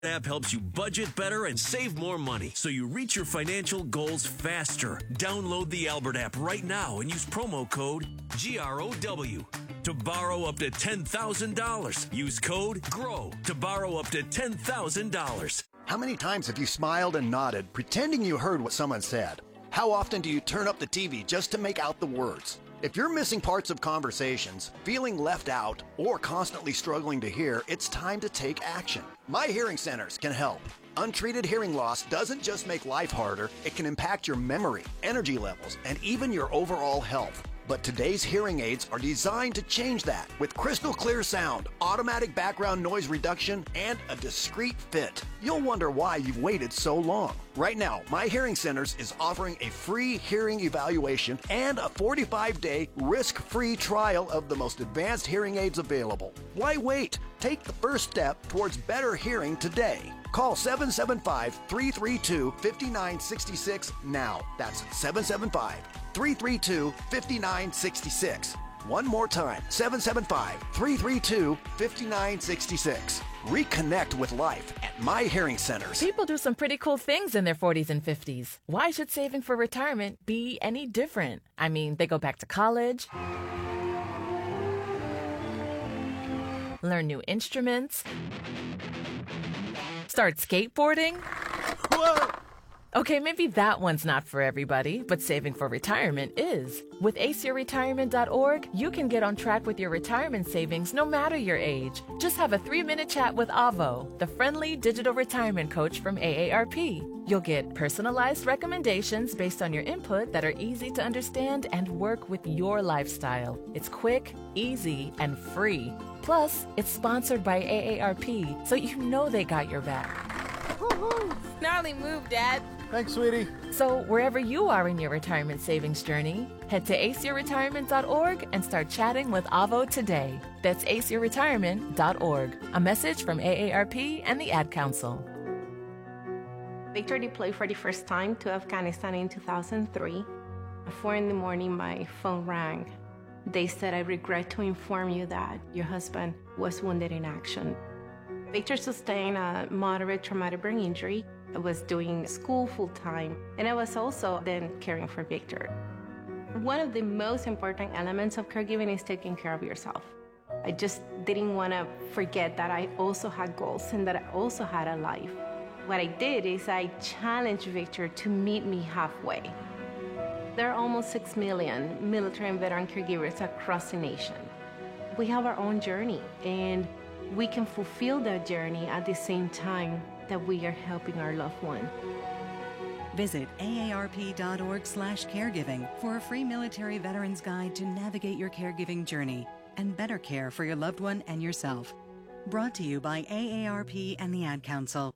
app helps you budget better and save more money so you reach your financial goals faster. Download the Albert app right now and use promo code GROW to borrow up to $10,000. Use code GROW to borrow up to $10,000. How many times have you smiled and nodded, pretending you heard what someone said? How often do you turn up the TV just to make out the words? If you're missing parts of conversations, feeling left out, or constantly struggling to hear, it's time to take action. My Hearing Centers can help. Untreated hearing loss doesn't just make life harder, it can impact your memory, energy levels, and even your overall health. But today's hearing aids are designed to change that with crystal clear sound, automatic background noise reduction, and a discreet fit. You'll wonder why you've waited so long. Right now, My Hearing Centers is offering a free hearing evaluation and a 45-day risk-free trial of the most advanced hearing aids available. Why wait? Take the first step towards better hearing today. Call 775-332-5966 now. That's 775-332-5966. One more time, 775-332-5966. Reconnect with life at My Hearing Centers. People do some pretty cool things in their 40s and 50s. Why should saving for retirement be any different? I mean, they go back to college, learn new instruments, start skateboarding. Whoa! Okay, maybe that one's not for everybody, but saving for retirement is. With aceyourretirement.org, you can get on track with your retirement savings no matter your age. Just have a 3-minute chat with Avo, the friendly digital retirement coach from AARP. You'll get personalized recommendations based on your input that are easy to understand and work with your lifestyle. It's quick, easy, and free. Plus, it's sponsored by AARP, so you know they got your back. Gnarly move, Dad. Thanks, sweetie. So wherever you are in your retirement savings journey, head to aceyourretirement.org and start chatting with Avo today. That's aceyourretirement.org. A message from AARP and the Ad Council. Victor deployed for the first time to Afghanistan in 2003. At 4 in the morning, my phone rang. They said, "I regret to inform you that your husband was wounded in action." Victor sustained a moderate traumatic brain injury. I was doing school full-time, and I was also then caring for Victor. One of the most important elements of caregiving is taking care of yourself. I just didn't want to forget that I also had goals and that I also had a life. What I did is I challenged Victor to meet me halfway. There are almost 6 million military and veteran caregivers across the nation. We have our own journey, and we can fulfill that journey at the same time that we are helping our loved one. Visit aarp.org/caregiving for a free military veterans guide to navigate your caregiving journey and better care for your loved one and yourself. Brought to you by AARP and the Ad Council.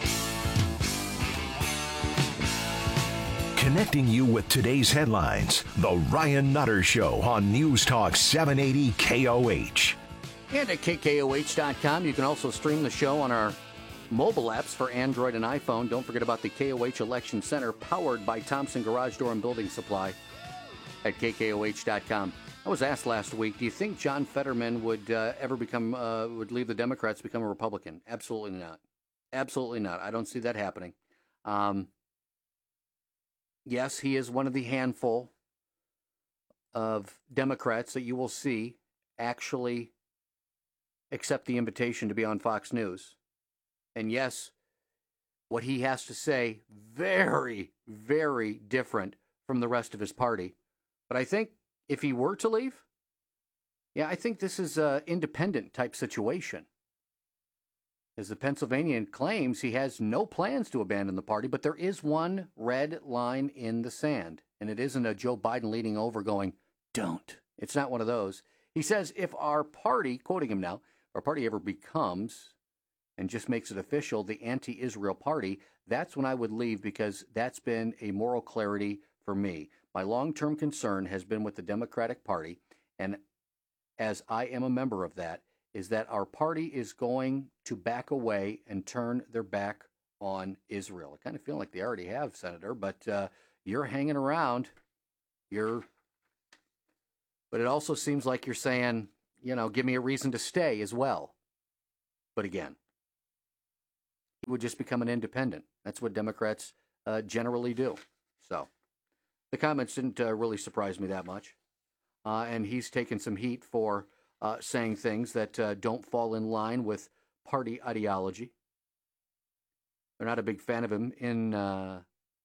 Connecting you with today's headlines, The Ryan Nutter Show on News Talk 780 KOH. And at KKOH.com, you can also stream the show on our mobile apps for Android and iPhone. Don't forget about the KOH Election Center, powered by Thompson Garage Door and Building Supply at KKOH.com. I was asked last week, do you think John Fetterman would ever would leave the Democrats, become a Republican? Absolutely not. Absolutely not. I don't see that happening. Yes, he is one of the handful of Democrats that you will see actually accept the invitation to be on Fox News. And yes, what he has to say, very, very different from the rest of his party. But I think if he were to leave, I think this is an independent type situation. As the Pennsylvanian claims, he has no plans to abandon the party, but there is one red line in the sand. And it isn't a Joe Biden leaning over going, don't. It's not one of those. He says, if our party, quoting him now, our party ever becomes and just makes it official, the anti-Israel party, that's when I would leave, because that's been a moral clarity for me. My long-term concern has been with the Democratic Party, and as I am a member of that, is that our party is going to back away and turn their back on Israel. I kind of feel like they already have, Senator, but you're hanging around. But it also seems like you're saying, give me a reason to stay as well. But again, he would just become an independent. That's what Democrats generally do. So the comments didn't really surprise me that much. And he's taken some heat for saying things that don't fall in line with party ideology. They're not a big fan of him in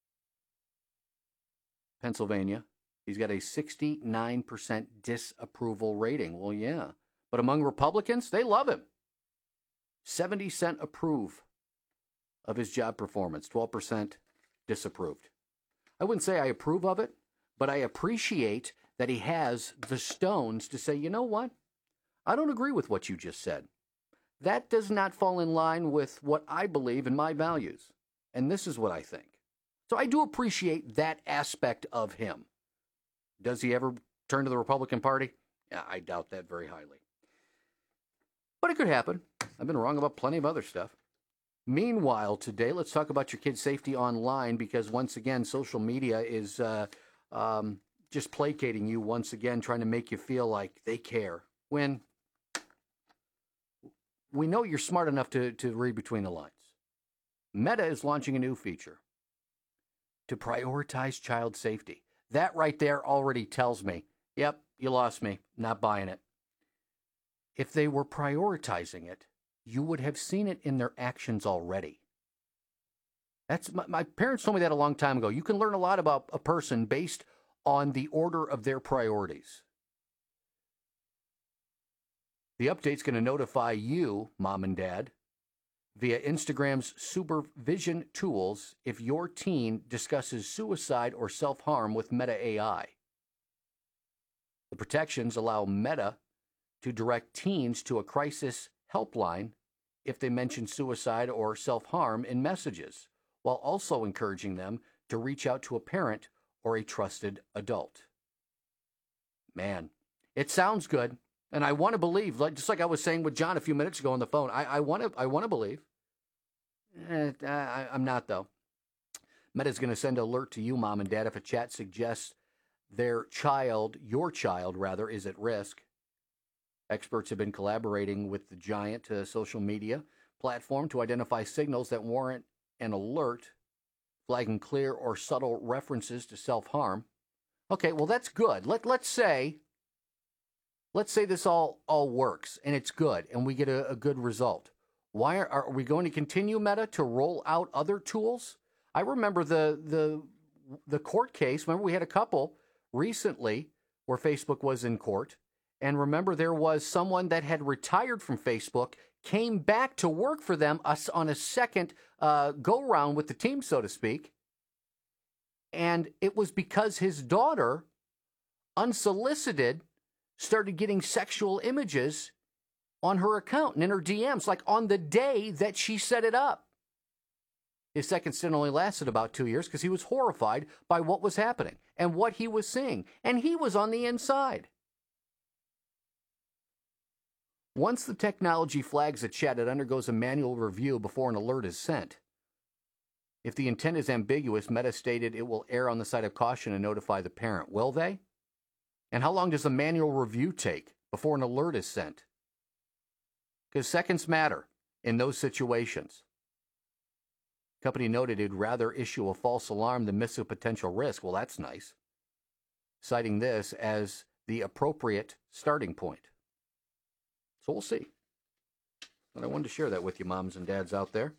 Pennsylvania. He's got a 69% disapproval rating. Well, yeah. But among Republicans, they love him. 70% approve of his job performance, 12% disapproved. I wouldn't say I approve of it, but I appreciate that he has the stones to say, you know what? I don't agree with what you just said. That does not fall in line with what I believe and my values. And this is what I think. So I do appreciate that aspect of him. Does he ever turn to the Republican Party? Yeah, I doubt that very highly. But it could happen. I've been wrong about plenty of other stuff. Meanwhile, today, let's talk about your kids' safety online, because once again, social media is just placating you once again, trying to make you feel like they care. When we know you're smart enough to read between the lines. Meta is launching a new feature to prioritize child safety. That right there already tells me, yep, you lost me, not buying it. If they were prioritizing it, you would have seen it in their actions already. That's my parents told me that a long time ago. You can learn a lot about a person based on the order of their priorities. The update's going to notify you, mom and dad, via Instagram's supervision tools if your teen discusses suicide or self-harm with Meta AI. The protections allow Meta to direct teens to a crisis helpline if they mention suicide or self-harm in messages, while also encouraging them to reach out to a parent or a trusted adult. Man, it sounds good, and I want to believe, just like I was saying with John a few minutes ago on the phone, I want to believe. I'm not, though. Meta's going to send an alert to you, mom and dad, if a chat suggests your child, is at risk. Experts have been collaborating with the giant social media platform to identify signals that warrant an alert, flagging clear or subtle references to self-harm. Okay, well, that's good. Let's say this all works, and it's good, and we get a good result. Why are we going to continue, Meta, to roll out other tools? I remember the court case. Remember, we had a couple recently where Facebook was in court. And remember, there was someone that had retired from Facebook, came back to work for them on a second go-round with the team, so to speak. And it was because his daughter, unsolicited, started getting sexual images on her account and in her DMs, like on the day that she set it up. His second stint only lasted about 2 years because he was horrified by what was happening and what he was seeing. And he was on the inside. Once the technology flags a chat, it undergoes a manual review before an alert is sent. If the intent is ambiguous, Meta stated it will err on the side of caution and notify the parent. Will they? And how long does a manual review take before an alert is sent? Because seconds matter in those situations. The company noted it'd rather issue a false alarm than miss a potential risk. Well, that's nice. Citing this as the appropriate starting point. So we'll see. But I wanted to share that with you, moms and dads out there.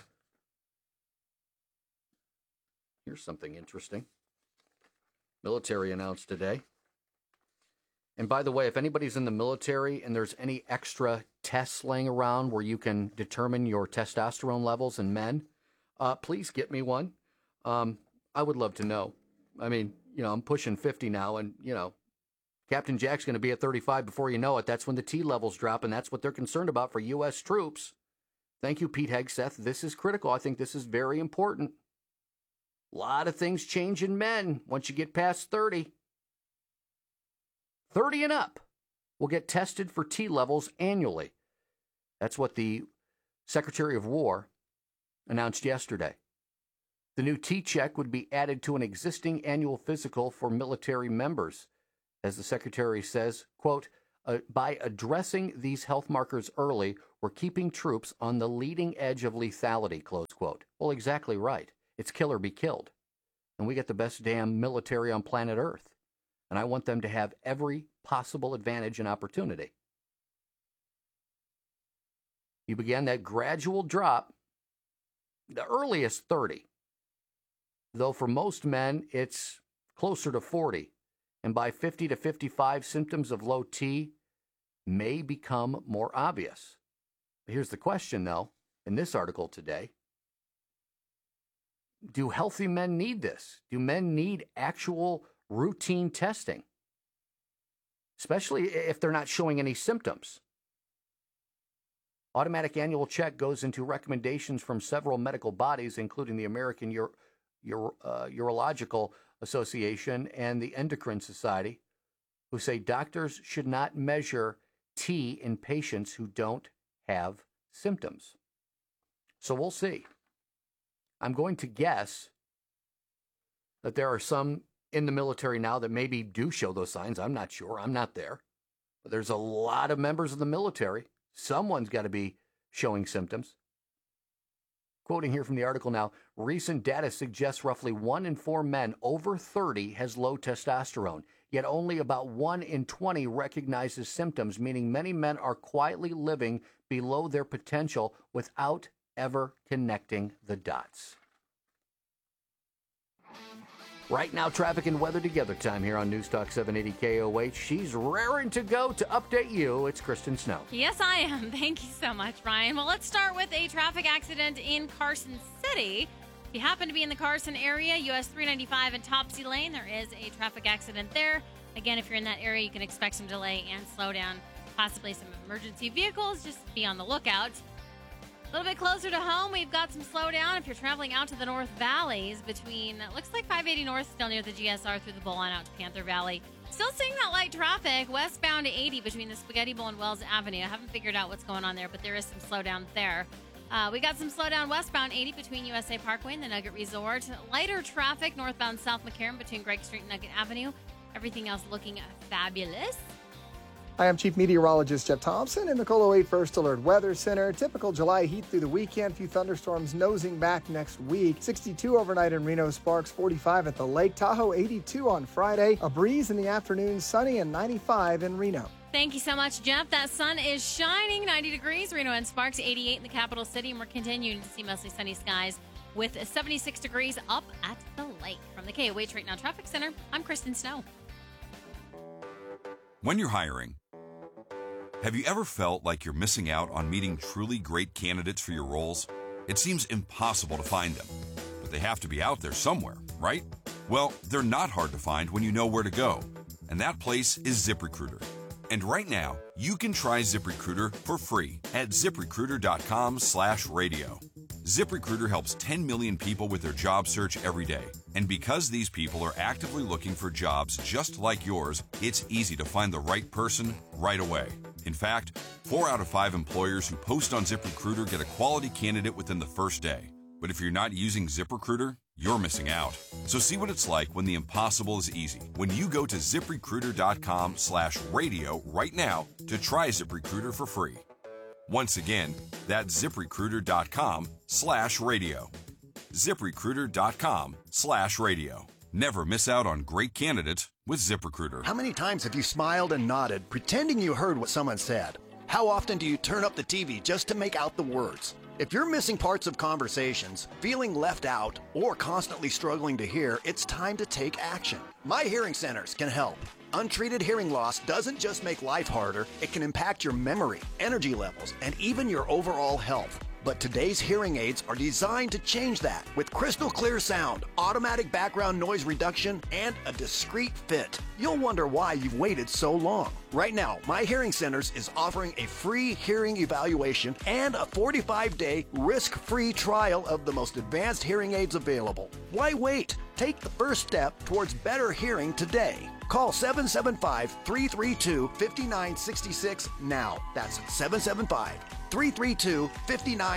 Here's something interesting. Military announced today. And by the way, if anybody's in the military and there's any extra tests laying around where you can determine your testosterone levels in men, please get me one. I would love to know. I mean, I'm pushing 50 now, and, Captain Jack's going to be at 35 before you know it. That's when the T levels drop, and that's what they're concerned about for U.S. troops. Thank you, Pete Hegseth. This is critical. I think this is very important. A lot of things change in men once you get past 30. 30 and up will get tested for T levels annually. That's what the Secretary of War announced yesterday. The new T-check would be added to an existing annual physical for military members. As the Secretary says, quote, By addressing these health markers early, we're keeping troops on the leading edge of lethality, close quote. Well, exactly right. It's kill or be killed. And we get the best damn military on planet Earth. And I want them to have every possible advantage and opportunity. You began that gradual drop, the earliest 30. Though for most men, it's closer to 40. And by 50 to 55, symptoms of low T may become more obvious. Here's the question, though, in this article today. Do healthy men need this? Do men need actual routine testing? Especially if they're not showing any symptoms. Automatic annual check goes into recommendations from several medical bodies, including the American Urological Association and the Endocrine Society, who say doctors should not measure T in patients who don't have symptoms. So we'll see. I'm going to guess that there are some in the military now that maybe do show those signs. I'm not sure. I'm not there. But there's a lot of members of the military. Someone's got to be showing symptoms. Quoting here from the article now, recent data suggests roughly 1 in 4 men over 30 has low testosterone, yet only about 1 in 20 recognizes symptoms, meaning many men are quietly living below their potential without ever connecting the dots. Right now, traffic and weather together time here on News Talk 780 KOH. She's raring to go to update you. It's Kristen Snow. Yes, I am. Thank you so much, Ryan. Well, let's start with a traffic accident in Carson City. If you happen to be in the Carson area, US 395 and Topsy Lane, there is a traffic accident there. Again, if you're in that area, you can expect some delay and slowdown, possibly some emergency vehicles. Just be on the lookout. A little bit closer to home, we've got some slowdown if you're traveling out to the North Valleys between, looks like 580 North, still near the GSR through the Bowl line out to Panther Valley. Still seeing that light traffic westbound to 80 between the Spaghetti Bowl and Wells Avenue. I haven't figured out what's going on there, but there is some slowdown there. We got some slowdown westbound 80 between USA Parkway and the Nugget Resort. Lighter traffic northbound South McCarran between Gregg Street and Nugget Avenue. Everything else looking fabulous. Hi, I'm Chief Meteorologist Jeff Thompson in the KOLO 8 First Alert Weather Center. Typical July heat through the weekend. Few thunderstorms nosing back next week. 62 overnight in Reno, Sparks 45 at the Lake Tahoe, 82 on Friday. A breeze in the afternoon, sunny and 95 in Reno. Thank you so much, Jeff. That sun is shining, 90 degrees. Reno and Sparks 88 in the capital city, and we're continuing to see mostly sunny skies with 76 degrees up at the lake. From the KOH Right Now Traffic Center, I'm Kristen Snow. When you're hiring, have you ever felt like you're missing out on meeting truly great candidates for your roles? It seems impossible to find them, but they have to be out there somewhere, right? Well, they're not hard to find when you know where to go, and that place is ZipRecruiter. And right now, you can try ZipRecruiter for free at ZipRecruiter.com/radio. ZipRecruiter helps 10 million people with their job search every day. And because these people are actively looking for jobs just like yours, it's easy to find the right person right away. In fact, 4 out of 5 employers who post on ZipRecruiter get a quality candidate within the first day. But if you're not using ZipRecruiter, you're missing out. So see what it's like when the impossible is easy. When you go to ZipRecruiter.com/radio right now to try ZipRecruiter for free. Once again, that's ZipRecruiter.com/radio. ZipRecruiter.com/radio. Never miss out on great candidates with ZipRecruiter. How many times have you smiled and nodded, pretending you heard what someone said? How often do you turn up the TV just to make out the words? If you're missing parts of conversations, feeling left out, or constantly struggling to hear, it's time to take action. My Hearing Centers can help. Untreated hearing loss doesn't just make life harder, it can impact your memory, energy levels, and even your overall health. But today's hearing aids are designed to change that with crystal clear sound, automatic background noise reduction, and a discreet fit. You'll wonder why you've waited so long. Right now, My Hearing Centers is offering a free hearing evaluation and a 45-day risk-free trial of the most advanced hearing aids available. Why wait? Take the first step towards better hearing today. Call 775-332-5966 now. That's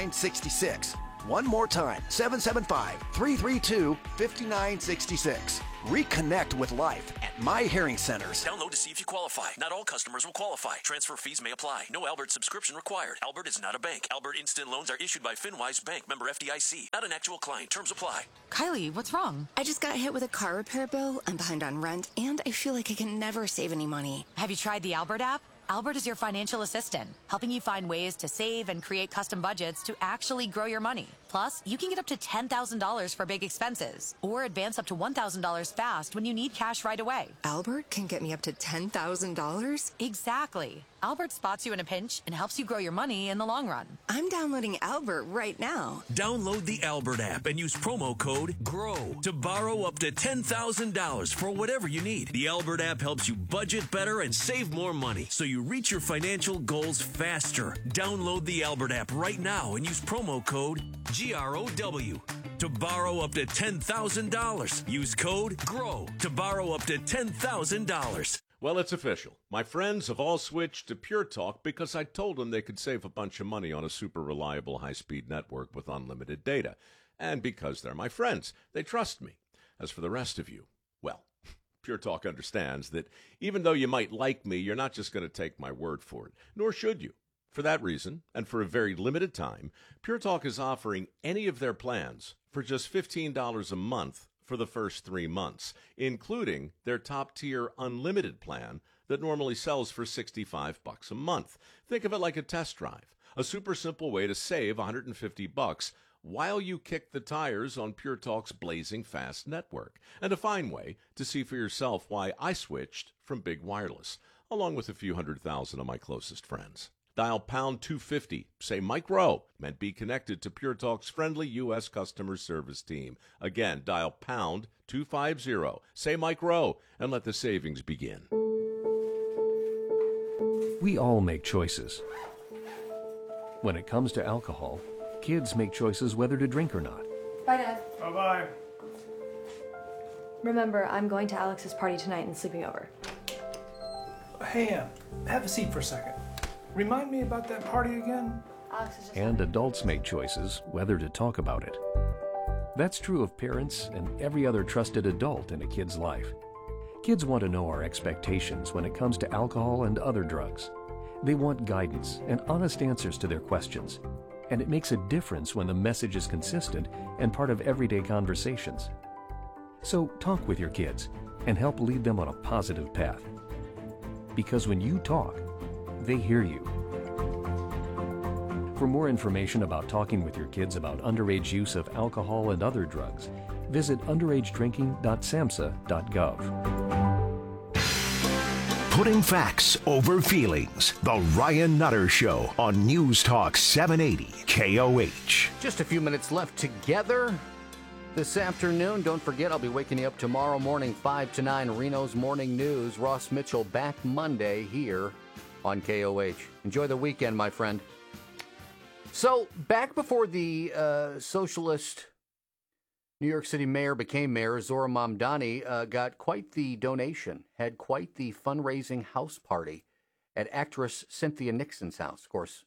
775-332-5966. One more time, 775-332-5966. Reconnect with life at My Hearing Centers. Download to see if you qualify. Not all customers will qualify. Transfer fees may apply. No Albert subscription required. Albert is not a bank. Albert Instant Loans are issued by FinWise Bank, member FDIC. Not an actual client. Terms apply. Kylie, what's wrong? I just got hit with a car repair bill. I'm behind on rent, and I feel like I can never save any money. Have you tried the Albert app? Albert is your financial assistant, helping you find ways to save and create custom budgets to actually grow your money. Plus, you can get up to $10,000 for big expenses or advance up to $1,000 fast when you need cash right away. Albert can get me up to $10,000? Exactly. Albert spots you in a pinch and helps you grow your money in the long run. I'm downloading Albert right now. Download the Albert app and use promo code GROW to borrow up to $10,000 for whatever you need. The Albert app helps you budget better and save more money so you reach your financial goals faster. Download the Albert app right now and use promo code GROW to borrow up to $10,000. Use code GROW to borrow up to $10,000. Well, it's official. My friends have all switched to Pure Talk because I told them they could save a bunch of money on a super reliable high-speed network with unlimited data. And because they're my friends, they trust me. As for the rest of you, well, Pure Talk understands that even though you might like me, you're not just going to take my word for it, nor should you. For that reason, and for a very limited time, Pure Talk is offering any of their plans for just $15 a month for the first 3 months, including their top-tier unlimited plan that normally sells for $65 a month. Think of it like a test drive, a super simple way to save $150 while you kick the tires on Pure Talk's blazing fast network, and a fine way to see for yourself why I switched from Big Wireless, along with a few 100,000 of my closest friends. Dial pound 250, say Mike Rowe, and be connected to Pure Talk's friendly U.S. customer service team. Again, dial pound 250, say Mike Rowe, and let the savings begin. We all make choices. When it comes to alcohol, kids make choices whether to drink or not. Bye, Dad. Bye-bye. Remember, I'm going to Alex's party tonight and sleeping over. Hey, have a seat for a second. Remind me about that party again? And adults make choices whether to talk about it. That's true of parents and every other trusted adult in a kid's life. Kids want to know our expectations when it comes to alcohol and other drugs. They want guidance and honest answers to their questions. And it makes a difference when the message is consistent and part of everyday conversations. So talk with your kids and help lead them on a positive path. Because when you talk, they hear you. For more information about talking with your kids about underage use of alcohol and other drugs, visit underagedrinking.samhsa.gov. Putting facts over feelings. The Ryan Nutter Show on News Talk 780 KOH. Just a few minutes left together this afternoon. Don't forget, I'll be waking you up tomorrow morning, 5 to 9, Reno's Morning News. Ross Mitchell back Monday here on KOH. Enjoy the weekend, my friend. So, back before the socialist New York City mayor became mayor, Zohra Mamdani got quite the donation, had quite the fundraising house party at actress Cynthia Nixon's house. Of course,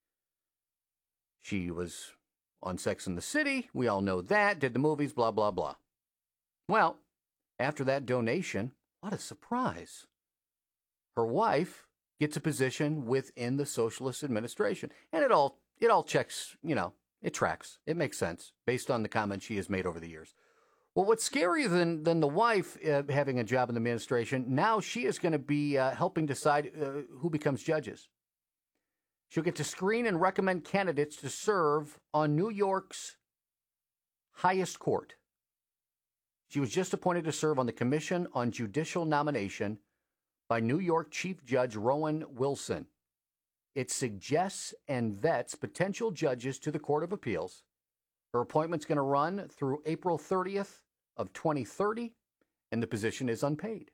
she was on Sex and the City. We all know that. Did the movies, blah, blah, blah. Well, after that donation, what a surprise. Her wife gets a position within the socialist administration. And it all checks, it tracks. It makes sense based on the comments she has made over the years. Well, what's scarier than the wife having a job in the administration, now she is going to be helping decide who becomes judges. She'll get to screen and recommend candidates to serve on New York's highest court. She was just appointed to serve on the Commission on Judicial Nomination by New York Chief Judge Rowan Wilson. It suggests and vets potential judges to the Court of Appeals. Her appointment's going to run through April 30th of 2030, and the position is unpaid.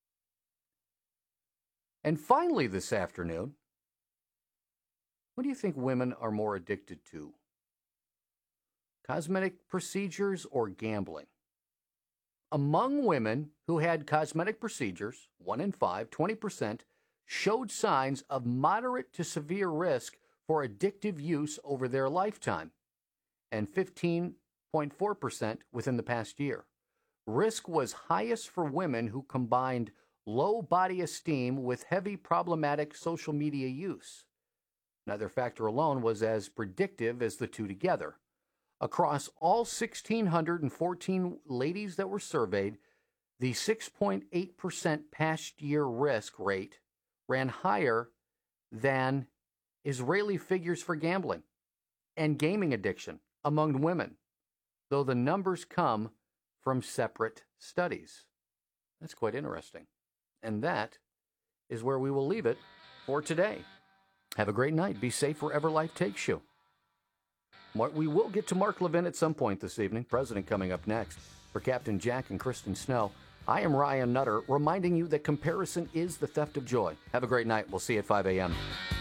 And finally this afternoon, what do you think women are more addicted to? Cosmetic procedures or gambling? Among women who had cosmetic procedures, 1 in 5, 20%, showed signs of moderate to severe risk for addictive use over their lifetime, and 15.4% within the past year. risk was highest for women who combined low body esteem with heavy problematic social media use. Neither factor alone was as predictive as the two together. Across all 1,614 ladies that were surveyed, the 6.8% past year risk rate ran higher than Israeli figures for gambling and gaming addiction among women, though the numbers come from separate studies. That's quite interesting. And that is where we will leave it for today. Have a great night. Be safe wherever life takes you. We will get to Mark Levin at some point this evening. President coming up next. For Captain Jack and Kristen Snow, I am Ryan Nutter, reminding you that comparison is the theft of joy. Have a great night. We'll see you at 5 a.m.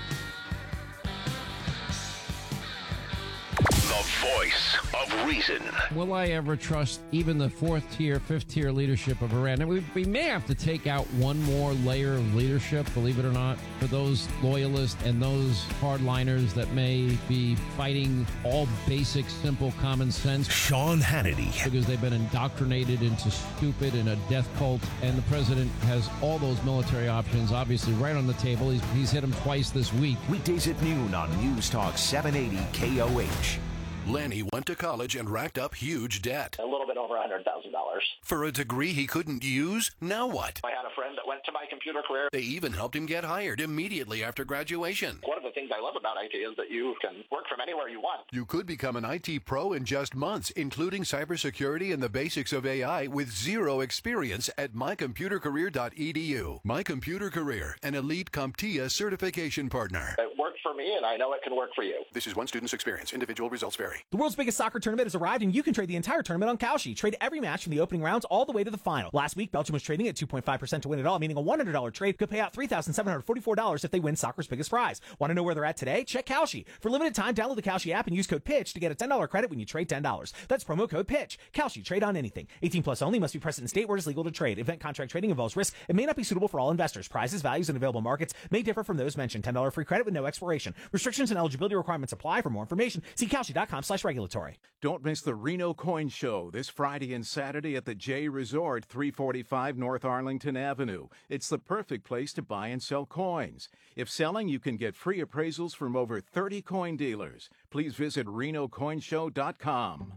The voice of reason. Will I ever trust even the fourth tier, fifth tier leadership of Iran? And we may have to take out one more layer of leadership, believe it or not, for those loyalists and those hardliners that may be fighting all basic, simple common sense. Sean Hannity. Because they've been indoctrinated into stupid and a death cult. And the president has all those military options, obviously, right on the table. He's hit them twice this week. Weekdays at noon on News Talk 780 KOH. Lenny went to college and racked up huge debt. A little bit over $100,000. For a degree he couldn't use, now what? I had a friend that went to My Computer Career. They even helped him get hired immediately after graduation. One of the things I love about IT is that you can work from anywhere you want. You could become an IT pro in just months, including cybersecurity and the basics of AI with zero experience at mycomputercareer.edu. My Computer Career, an elite CompTIA certification partner. It worked for me, and I know it can work for you. This is one student's experience. Individual results vary. The world's biggest soccer tournament has arrived, and you can trade the entire tournament on Kalshi. Trade every match from the opening rounds all the way to the final. Last week, Belgium was trading at 2.5% to win it all, meaning a $100 trade could pay out $3,744 if they win soccer's biggest prize. Want to know where they're at today? Check Kalshi. For limited time, download the Kalshi app and use code PITCH to get a $10 credit when you trade $10. That's promo code PITCH. Kalshi, trade on anything. 18 plus only, must be present in state where it is legal to trade. Event contract trading involves risk. It may not be suitable for all investors. Prizes, values, and available markets may differ from those mentioned. $10 free credit with no expiration. Restrictions and eligibility requirements apply. For more information, see Kalshi.com/regulatory. Don't miss the Reno Coin Show this Friday and Saturday at the J Resort, 345 North Arlington Avenue. It's the perfect place to buy and sell coins. If selling, you can get free appraisals from over 30 coin dealers. Please visit renocoinshow.com.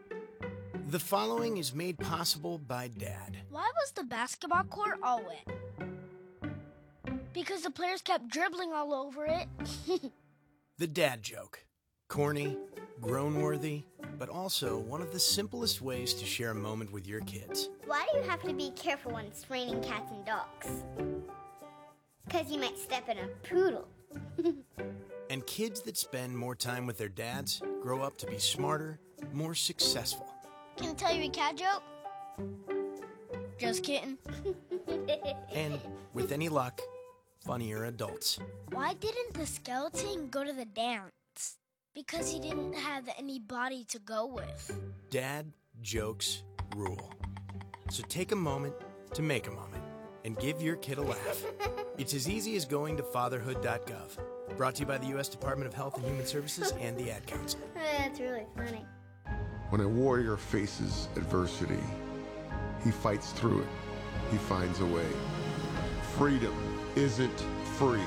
The following is made possible by Dad. Why was the basketball court all wet? Because the players kept dribbling all over it. The dad joke. Corny, grown-worthy, but also one of the simplest ways to share a moment with your kids. Why do you have to be careful when it's raining cats and dogs? Because you might step in a poodle. And kids that spend more time with their dads grow up to be smarter, more successful. Can I tell you a cat joke? Just kidding. And, with any luck, funnier adults. Why didn't the skeleton go to the dance? Because he didn't have any body to go with. Dad jokes rule. So take a moment to make a moment and give your kid a laugh. It's as easy as going to fatherhood.gov. Brought to you by the U.S. Department of Health and Human Services and the Ad Council. That's really funny. When a warrior faces adversity, he fights through it. He finds a way. Freedom isn't free.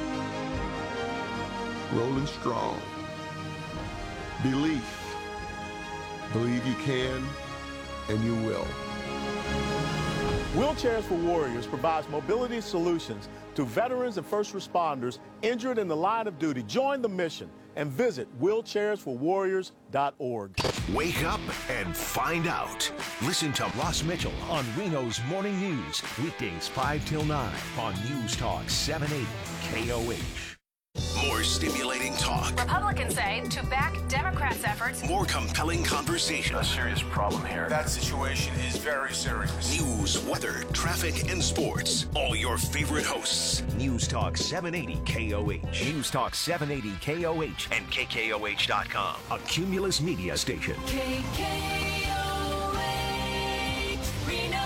Rolling strong. Belief. Believe you can, and you will. Wheelchairs for Warriors provides mobility solutions to veterans and first responders injured in the line of duty. Join the mission and visit wheelchairsforwarriors.org. Wake up and find out. Listen to Ross Mitchell on Reno's Morning News, weekdays 5 till 9 on News Talk 780 KOH. More stimulating talk. Republicans say to back Democrats' efforts. More compelling conversation. A serious problem here. That situation is very serious. News, weather, traffic, and sports. All your favorite hosts. News Talk 780 KOH. News Talk 780 KOH and KKOH.com. A Cumulus media station. KKOH Reno.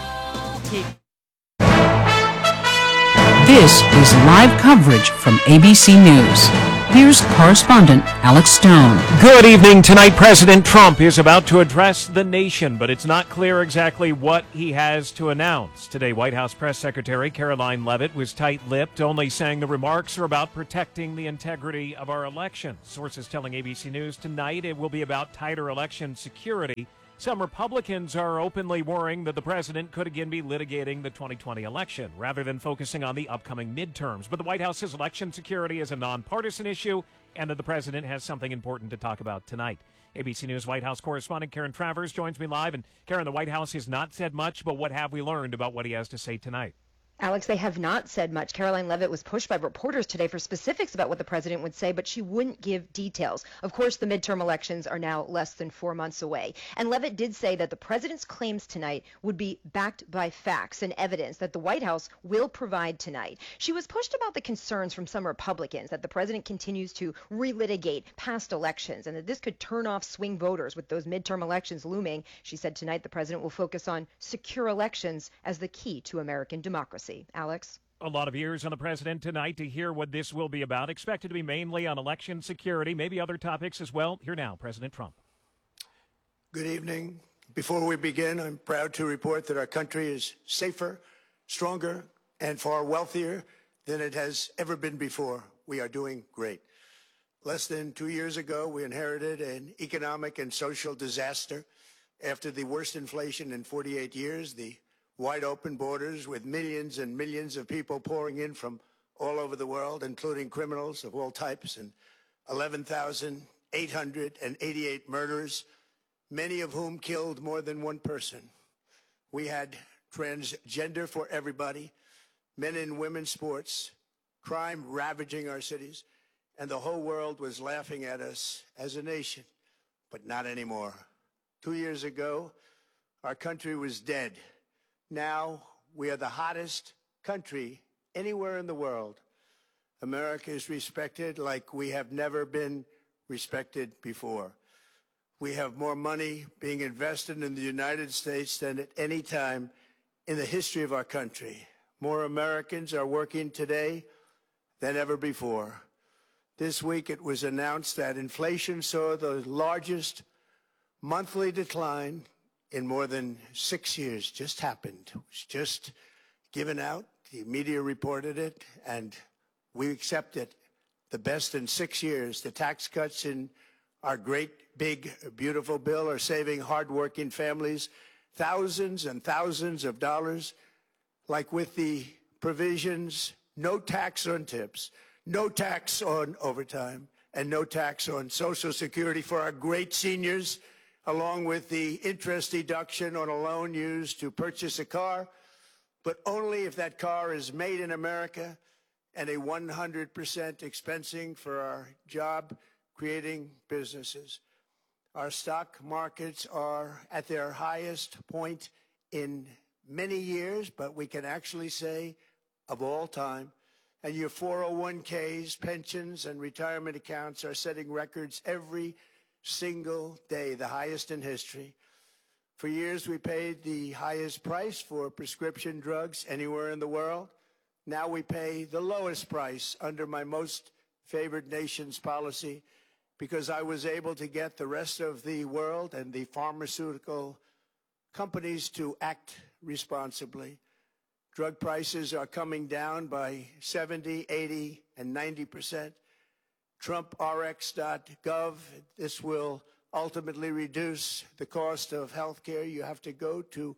This is live coverage from ABC News. Here's correspondent Alex Stone. Good evening. Tonight, President Trump is about to address the nation, but it's not clear exactly what he has to announce. Today, White House Press Secretary Caroline Leavitt was tight-lipped, only saying the remarks are about protecting the integrity of our election. Sources telling ABC News tonight it will be about tighter election security. Some Republicans are openly worrying that the president could again be litigating the 2020 election rather than focusing on the upcoming midterms. But the White House says election security is a nonpartisan issue and that the president has something important to talk about tonight. ABC News White House correspondent Karen Travers joins me live. And Karen, the White House has not said much, but what have we learned about what he has to say tonight? Alex, they have not said much. Caroline Leavitt was pushed by reporters today for specifics about what the president would say, but she wouldn't give details. Of course, the midterm elections are now less than 4 months away. And Leavitt did say that the president's claims tonight would be backed by facts and evidence that the White House will provide tonight. She was pushed about the concerns from some Republicans that the president continues to relitigate past elections and that this could turn off swing voters with those midterm elections looming. She said tonight the president will focus on secure elections as the key to American democracy. Alex? A lot of ears on the president tonight to hear what this will be about. Expected to be mainly on election security, maybe other topics as well. Here now, President Trump. Good evening. Before we begin, I'm proud to report that our country is safer, stronger, and far wealthier than it has ever been before. We are doing great. Less than 2 years ago, we inherited an economic and social disaster. After the worst inflation in 48 years, the wide open borders with millions and millions of people pouring in from all over the world, including criminals of all types, and 11,888 murders, many of whom killed more than one person. We had transgender for everybody, men and women's sports, crime ravaging our cities, and the whole world was laughing at us as a nation, but not anymore. 2 years ago, our country was dead. Now we are the hottest country anywhere in the world. America is respected like we have never been respected before. We have more money being invested in the United States than at any time in the history of our country. More Americans are working today than ever before. This week it was announced that inflation saw the largest monthly decline in more than 6 years. Just happened. It was just given out. The media reported it, and we accept it. The best in 6 years. The tax cuts in our great, big, beautiful bill are saving hardworking families thousands and thousands of dollars, like with the provisions, no tax on tips, no tax on overtime, and no tax on Social Security for our great seniors, along with the interest deduction on a loan used to purchase a car, but only if that car is made in America, and a 100% expensing for our job-creating businesses. Our stock markets are at their highest point in many years, but we can actually say of all time. And your 401ks, pensions, and retirement accounts are setting records every single day, the highest in history. For years, we paid the highest price for prescription drugs anywhere in the world. Now we pay the lowest price under my most favored nation's policy because I was able to get the rest of the world and the pharmaceutical companies to act responsibly. Drug prices are coming down by 70, 80, and 90%. TrumpRx.gov. This will ultimately reduce the cost of health care. You have to go to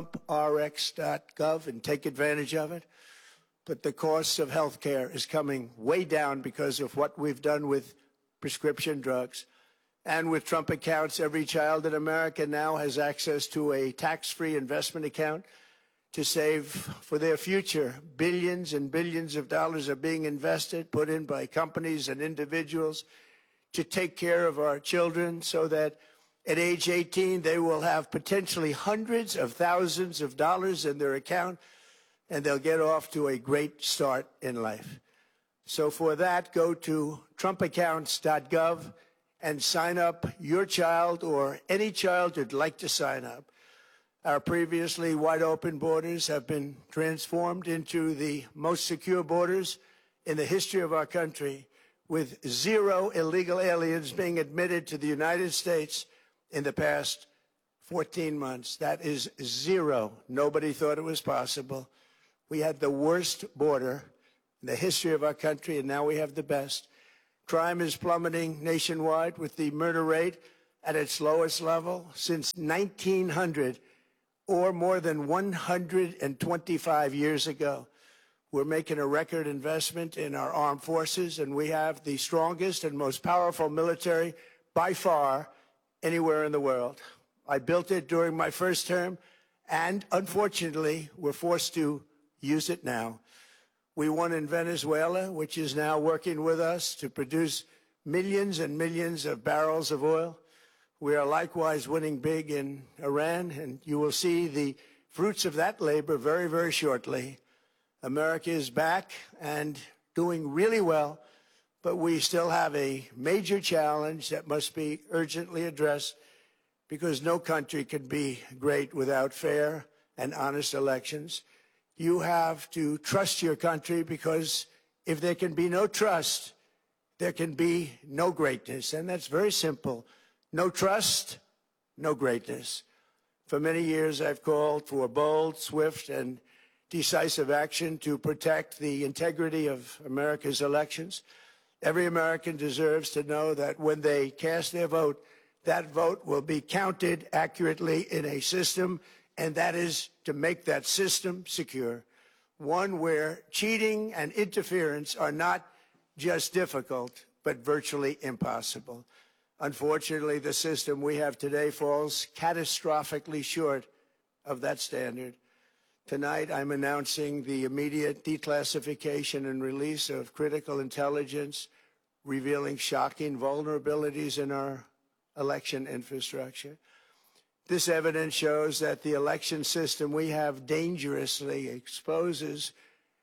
TrumpRx.gov and take advantage of it. But the cost of health care is coming way down because of what we've done with prescription drugs. And with Trump accounts, every child in America now has access to a tax-free investment account to save for their future. Billions and billions of dollars are being invested, put in by companies and individuals to take care of our children so that at age 18, they will have potentially hundreds of thousands of dollars in their account, and they'll get off to a great start in life. So for that, go to TrumpAccounts.gov and sign up your child or any child who'd like to sign up. Our previously wide open borders have been transformed into the most secure borders in the history of our country. with 0 illegal aliens being admitted to the United States in the past 14 months. That is 0. Nobody thought it was possible. We had the worst border in the history of our country, and now we have the best. Crime is plummeting nationwide, with the murder rate at its lowest level since 1900, or more than 125 years ago. We're making a record investment in our armed forces, and we have the strongest and most powerful military by far anywhere in the world. I built it during my first term, and unfortunately, we're forced to use it now. We won in Venezuela, which is now working with us to produce millions and millions of barrels of oil. We are likewise winning big in Iran, and you will see the fruits of that labor very, very shortly. America is back and doing really well, but we still have a major challenge that must be urgently addressed, because no country can be great without fair and honest elections. You have to trust your country, because if there can be no trust, there can be no greatness. And that's very simple. No trust, no greatness. For many years, I've called for bold, swift, and decisive action to protect the integrity of America's elections. Every American deserves to know that when they cast their vote, that vote will be counted accurately in a system, and that is to make that system secure, one where cheating and interference are not just difficult, but virtually impossible. Unfortunately, the system we have today falls catastrophically short of that standard. Tonight, I'm announcing the immediate declassification and release of critical intelligence revealing shocking vulnerabilities in our election infrastructure. This evidence shows that the election system we have dangerously exposes,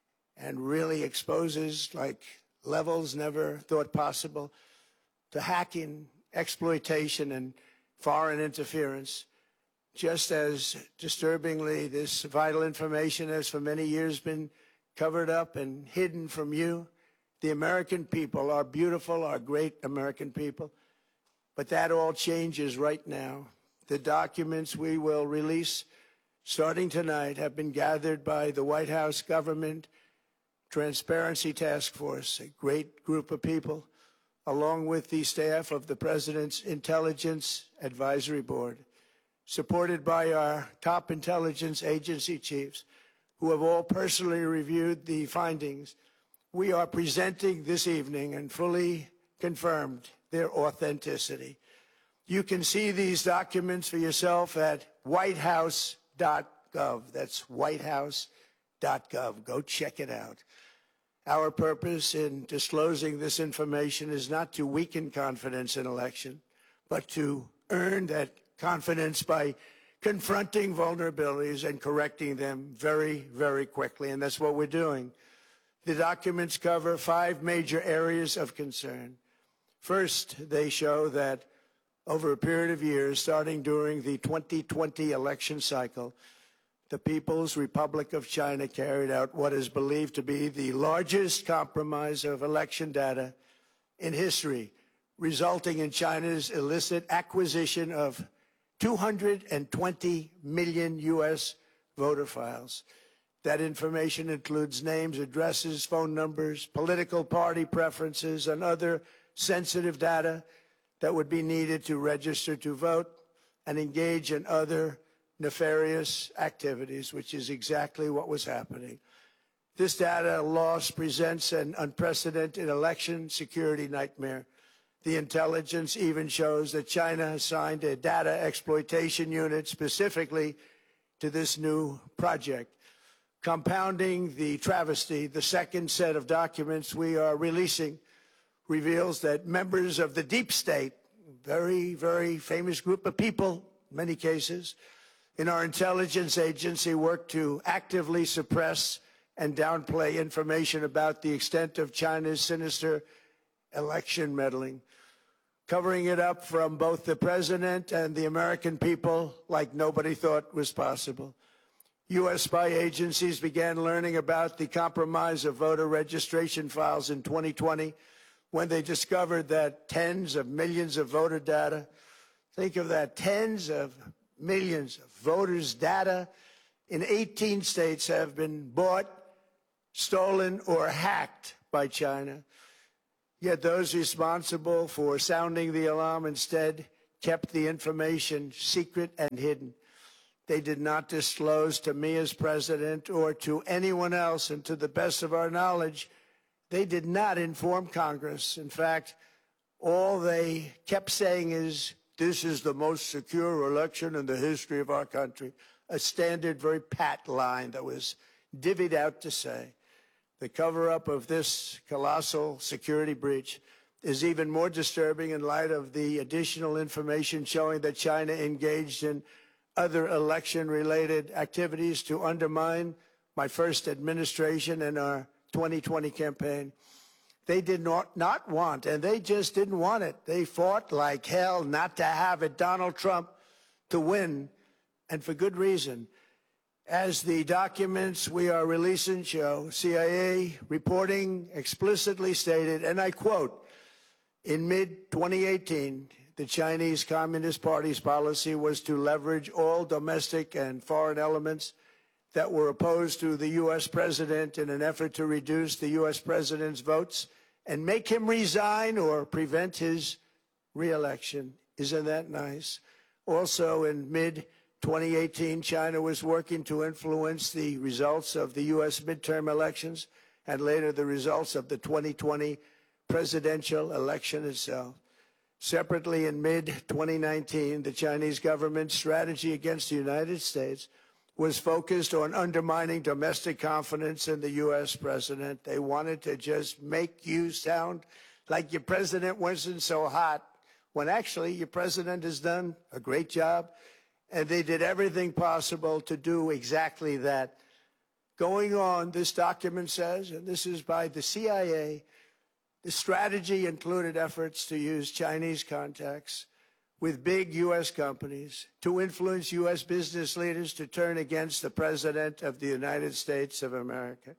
and really exposes like levels never thought possible, to hacking, exploitation, and foreign interference. Just as disturbingly, this vital information has for many years been covered up and hidden from you, the American people, our beautiful, our great American people. But that all changes right now. The documents we will release starting tonight have been gathered by the White House Government Transparency Task Force, a great group of people, along with the staff of the President's Intelligence Advisory Board, supported by our top intelligence agency chiefs, who have all personally reviewed the findings. We are presenting this evening and fully confirmed their authenticity. You can see these documents for yourself at whitehouse.gov. That's whitehouse.gov. Go check it out. Our purpose in disclosing this information is not to weaken confidence in election, but to earn that confidence by confronting vulnerabilities and correcting them very, very quickly. And that's what we're doing. The documents cover 5 major areas of concern. First, they show that over a period of years, starting during the 2020 election cycle, the People's Republic of China carried out what is believed to be the largest compromise of election data in history, resulting in China's illicit acquisition of 220 million U.S. voter files. That information includes names, addresses, phone numbers, political party preferences, and other sensitive data that would be needed to register to vote and engage in other nefarious activities, which is exactly what was happening. This data loss presents an unprecedented election security nightmare. The intelligence even shows that China has signed a data exploitation unit specifically to this new project. Compounding the travesty, the second set of documents we are releasing reveals that members of the deep state, very, very famous group of people, in many cases, in our intelligence agency work to actively suppress and downplay information about the extent of China's sinister election meddling, covering it up from both the president and the American people like nobody thought was possible. U.S. spy agencies began learning about the compromise of voter registration files in 2020 when they discovered that tens of millions of voter data, think of that, tens of millions of voters' data in 18 states have been bought, stolen, or hacked by China. Yet those responsible for sounding the alarm instead kept the information secret and hidden. They did not disclose to me as president or to anyone else, and to the best of our knowledge, they did not inform Congress. In fact, all they kept saying is, this is the most secure election in the history of our country, a standard, very pat line that was divvied out to say. The cover-up of this colossal security breach is even more disturbing in light of the additional information showing that China engaged in other election-related activities to undermine my first administration and our 2020 campaign. They did not want, and they just didn't want it. They fought like hell not to have it, Donald Trump, to win, and for good reason. As the documents we are releasing show, CIA reporting explicitly stated, and I quote, in mid-2018, the Chinese Communist Party's policy was to leverage all domestic and foreign elements that were opposed to the U.S. president in an effort to reduce the U.S. president's votes and make him resign or prevent his re-election. Isn't that nice? Also, in mid-2018, China was working to influence the results of the U.S. midterm elections and later the results of the 2020 presidential election itself. Separately, in mid-2019, the Chinese government's strategy against the United States was focused on undermining domestic confidence in the U.S. president. They wanted to just make you sound like your president wasn't so hot, when actually your president has done a great job, and they did everything possible to do exactly that. Going on, this document says, and this is by the CIA, the strategy included efforts to use Chinese contacts with big U.S. companies to influence U.S. business leaders to turn against the President of the United States of America.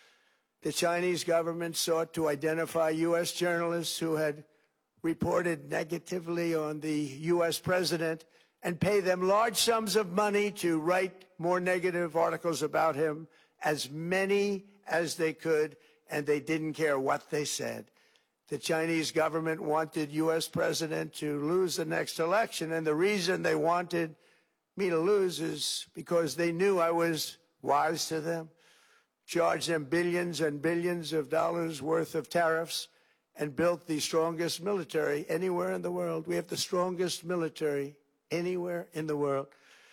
The Chinese government sought to identify U.S. journalists who had reported negatively on the U.S. president and pay them large sums of money to write more negative articles about him, as many as they could, and they didn't care what they said. The Chinese government wanted U.S. president to lose the next election, and the reason they wanted me to lose is because they knew I was wise to them, charged them billions and billions of dollars worth of tariffs, and built the strongest military anywhere in the world. We have the strongest military anywhere in the world.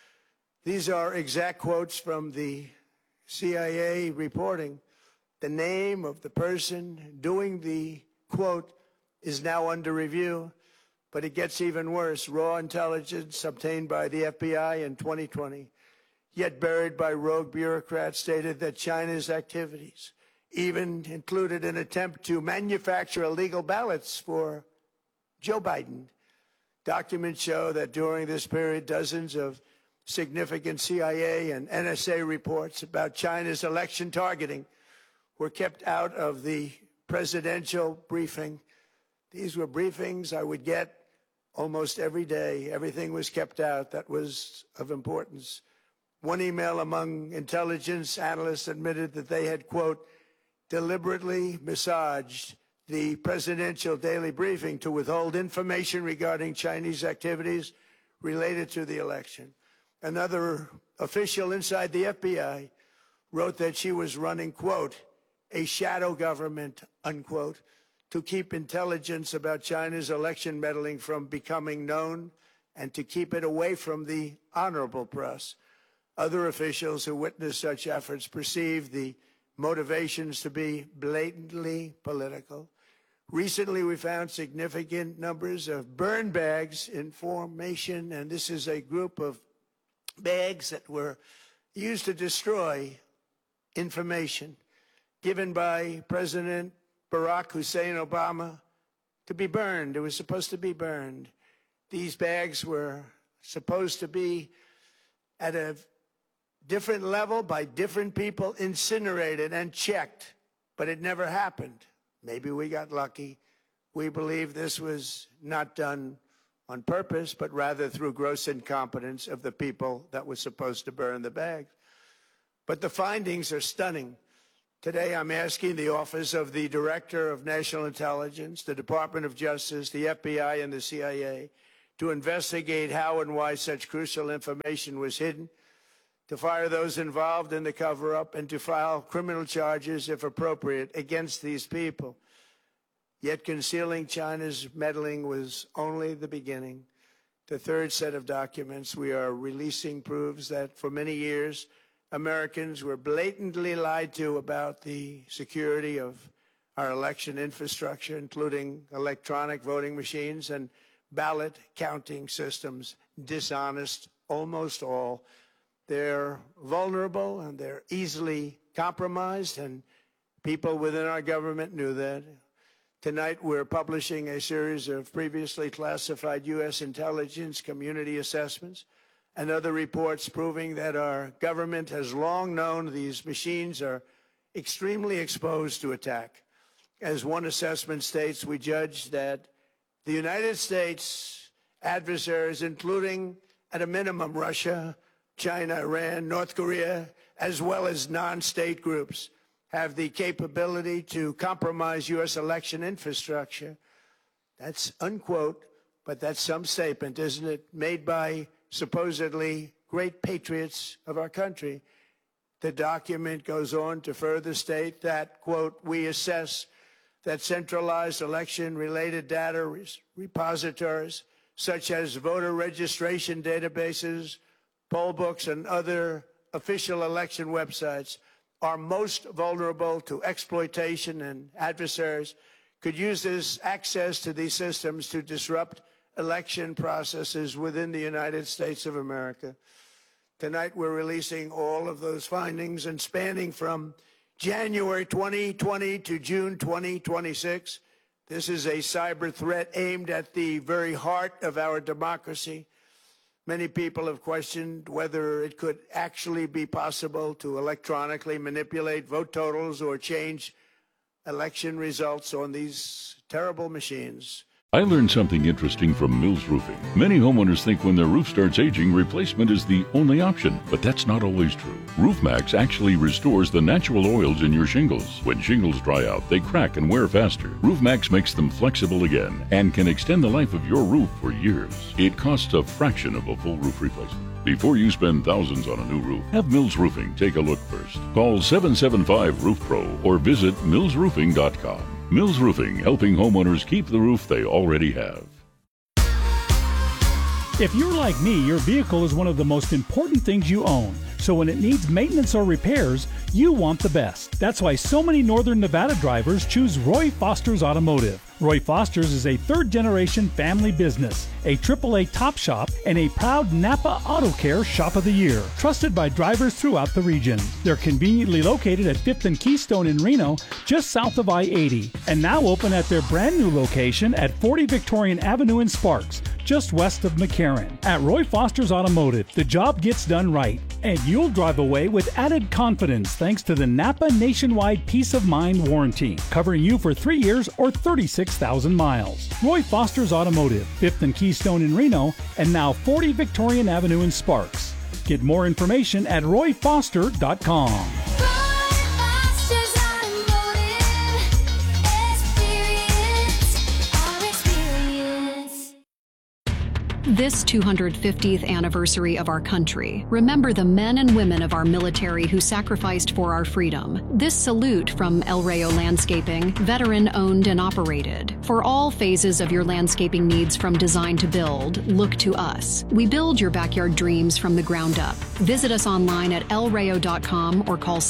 These are exact quotes from the CIA reporting. The name of the person doing the quote is now under review, but it gets even worse. Raw intelligence obtained by the FBI in 2020, yet buried by rogue bureaucrats, stated that China's activities even included an attempt to manufacture illegal ballots for Joe Biden. Documents show that during this period, dozens of significant CIA and NSA reports about China's election targeting were kept out of the presidential briefing. These were briefings I would get almost every day. Everything was kept out that was of importance. One email among intelligence analysts admitted that they had, quote, deliberately massaged the presidential daily briefing to withhold information regarding Chinese activities related to the election. Another official inside the FBI wrote that she was running, quote, a shadow government, unquote, to keep intelligence about China's election meddling from becoming known and to keep it away from the honorable press. Other officials who witnessed such efforts perceived the motivations to be blatantly political. Recently, we found significant numbers of burn bags in formation, and this is a group of bags that were used to destroy information given by President Barack Hussein Obama to be burned. It was supposed to be burned. These bags were supposed to be at a different level by different people, incinerated and checked, but it never happened. Maybe we got lucky. We believe this was not done on purpose, but rather through gross incompetence of the people that were supposed to burn the bags. But the findings are stunning. Today, I'm asking the Office of the Director of National Intelligence, the Department of Justice, the FBI, and the CIA to investigate how and why such crucial information was hidden, to fire those involved in the cover-up, and to file criminal charges, if appropriate, against these people. Yet concealing China's meddling was only the beginning. The third set of documents we are releasing proves that for many years, Americans were blatantly lied to about the security of our election infrastructure, including electronic voting machines and ballot counting systems. Dishonest, almost all. They're vulnerable and they're easily compromised, and people within our government knew that. Tonight, we're publishing a series of previously classified U.S. intelligence community assessments and other reports proving that our government has long known these machines are extremely exposed to attack. As one assessment states, we judge that the United States adversaries, including at a minimum Russia, China, Iran, North Korea, as well as non-state groups, have the capability to compromise U.S. election infrastructure. That's unquote, but that's some statement, isn't it, made by supposedly great patriots of our country. The document goes on to further state that, quote, we assess that centralized election-related data repositories, such as voter registration databases, poll books, and other official election websites, are most vulnerable to exploitation, and adversaries could use this access to these systems to disrupt election processes within the United States of America. Tonight, we're releasing all of those findings, and spanning from January 2020 to June 2026, this is a cyber threat aimed at the very heart of our democracy. Many people have questioned whether it could actually be possible to electronically manipulate vote totals or change election results on these terrible machines. I learned something interesting from Mills Roofing. Many homeowners think when their roof starts aging, replacement is the only option, but that's not always true. RoofMax actually restores the natural oils in your shingles. When shingles dry out, they crack and wear faster. RoofMax makes them flexible again and can extend the life of your roof for years. It costs a fraction of a full roof replacement. Before you spend thousands on a new roof, have Mills Roofing take a look first. Call 775-ROOF-PRO or visit millsroofing.com. Mills Roofing, helping homeowners keep the roof they already have. If you're like me, your vehicle is one of the most important things you own. So when it needs maintenance or repairs, you want the best. That's why so many Northern Nevada drivers choose Roy Foster's Automotive. Roy Foster's is a third-generation family business, a AAA top shop, and a proud Napa Auto Care Shop of the Year, trusted by drivers throughout the region. They're conveniently located at 5th and Keystone in Reno, just south of I-80, and now open at their brand new location at 40 Victorian Avenue in Sparks, just west of McCarran. At Roy Foster's Automotive, the job gets done right, and you'll drive away with added confidence thanks to the Napa Nationwide Peace of Mind Warranty, covering you for 3 years or 36,000 miles. Roy Foster's Automotive, 5th and Keystone in Reno, and now 40 Victorian Avenue in Sparks. Get more information at royfoster.com. This 250th anniversary of our country, remember the men and women of our military who sacrificed for our freedom. This salute from El Rayo Landscaping, veteran-owned and operated. For all phases of your landscaping needs from design to build, look to us. We build your backyard dreams from the ground up. Visit us online at elrayo.com or call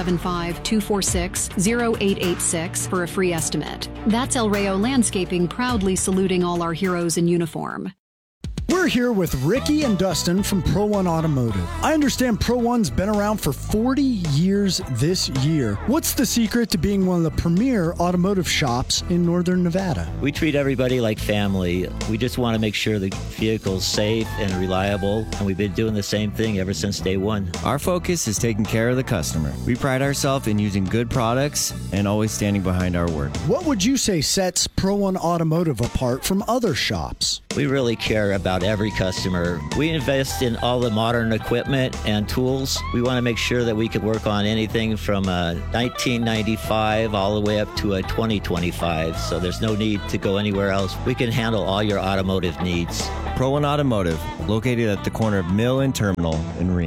775-246-0886 for a free estimate. That's El Rayo Landscaping, proudly saluting all our heroes in uniform. We're here with Ricky and Dustin from Pro One Automotive. I understand Pro One's been around for 40 years this year. What's the secret to being one of the premier automotive shops in Northern Nevada? We treat everybody like family. We just want to make sure the vehicle's safe and reliable, and we've been doing the same thing ever since day one. Our focus is taking care of the customer. We pride ourselves in using good products and always standing behind our work. What would you say sets Pro One Automotive apart from other shops? We really care about every customer. We invest in all the modern equipment and tools. We want to make sure that we can work on anything from a 1995 all the way up to a 2025, so there's no need to go anywhere else. We can handle all your automotive needs. Pro One Automotive, located at the corner of Mill and Terminal in Reno.